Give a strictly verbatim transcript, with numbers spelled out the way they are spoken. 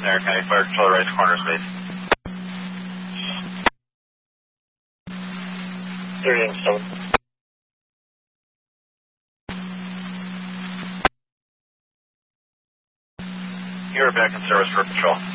Aaron County Fire Control, right corner space. three and seven. You're back in service for patrol.